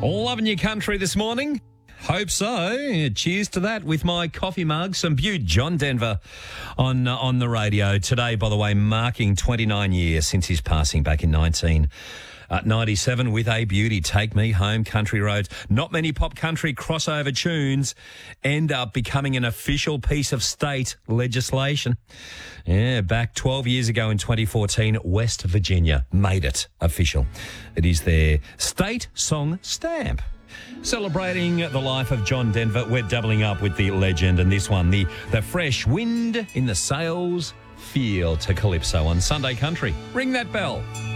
Loving your country this morning? Hope so. Cheers to that with my coffee mug. Some Butte John Denver on the radio. Today, by the way, marking 29 years since his passing back in 1997 with A Beauty, Take Me Home, Country Roads. Not many pop country crossover tunes end up becoming an official piece of state legislation. Yeah, back 12 years ago in 2014, West Virginia made it official. It is their state song stamp. Celebrating the life of John Denver, we're doubling up with the legend, and this one, the fresh wind in the sails feel to Calypso on Sunday Country. Ring that bell.